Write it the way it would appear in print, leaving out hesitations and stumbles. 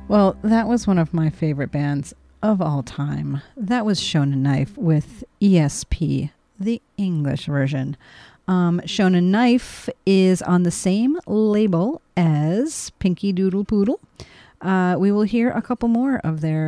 Well, that was one of my favorite bands of all time. That was Shonen Knife with ESP, the English version. Shonen Knife is on the same label as Pinky Doodle Poodle. We will hear a couple more of their